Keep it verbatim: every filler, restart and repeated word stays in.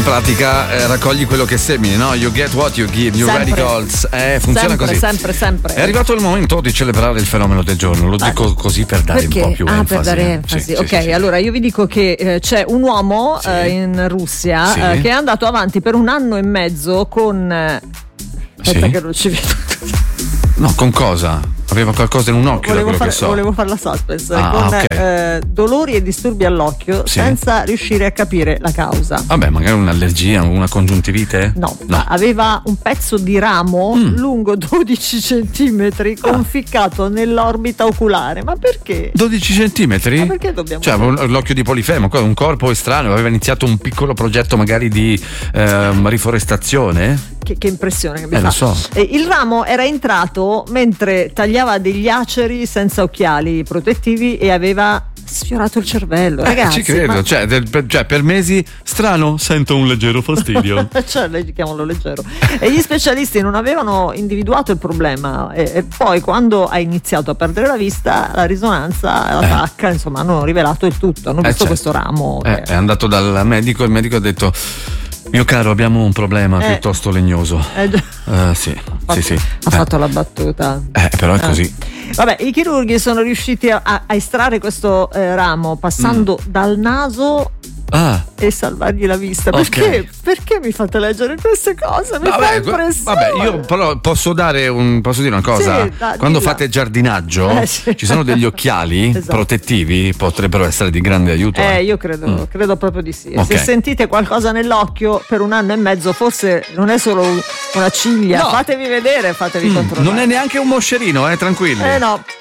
pratica eh, raccogli quello che semini, no? You get what you give, you Sempre. radicals. Eh, funziona sempre, così. Sempre, sempre. È arrivato il momento di celebrare il fenomeno del giorno. Lo dico così per dare Perché? un po' più ah, enfasi. per dare eh. enfasi. Sì, ok, sì, sì, allora io vi dico che eh, c'è un uomo Sì. eh, in Russia Sì. eh, che è andato avanti per un anno e mezzo con. Eh, aspetta Sì. che non ci vedo. No, con cosa? Aveva qualcosa in un occhio, da Volevo, quello far, che so. volevo fare la suspense Ah, con ok. eh, dolori e disturbi all'occhio Sì. senza riuscire a capire la causa. Vabbè, magari un'allergia, una congiuntivite? No, no. aveva un pezzo di ramo Mm. lungo dodici centimetri conficcato nell'orbita oculare. Ma perché? dodici centimetri? Ma perché dobbiamo Cioè, aveva l'occhio di Polifemo, un corpo estraneo, aveva iniziato un piccolo progetto magari di ehm, riforestazione? Che, che impressione che mi Eh, fa. lo so. Eh, il ramo era entrato mentre tagliava degli aceri senza occhiali protettivi e aveva sfiorato il cervello. Eh, Ragazzi, ci credo, ma- cioè, del- per, cioè, per mesi strano, sento un leggero fastidio. cioè, lei chiamalo leggero. E gli specialisti non avevano individuato il problema e, e poi quando ha iniziato a perdere la vista la risonanza, la tacca, insomma hanno rivelato il tutto, hanno Eh, visto certo. questo ramo Eh, che- è andato dal medico, il medico ha detto: mio caro, abbiamo un problema Eh. piuttosto legnoso. eh, già- Eh, sì, sì, sì. ha fatto la battuta. Eh, però è così. Vabbè, i chirurghi sono riusciti a, a estrarre questo eh, ramo passando dal naso Ah, e salvargli la vista. Ok. Perché? Perché mi fate leggere queste cose? Mi fa vabbè, gu- impressione. vabbè, io però posso dare un posso dire una cosa? Sì, da- Quando dilla. fate giardinaggio Eh, sì. ci sono degli occhiali Esatto. protettivi, potrebbero essere di grande aiuto. Eh, eh. io credo, credo proprio di sì. Ok. Se sentite qualcosa nell'occhio per un anno e mezzo, forse non è solo un- una ciglia. No. Fatevi vedere, fatevi Mm, controllare. non è neanche un moscerino, eh, tranquilli. Eh no.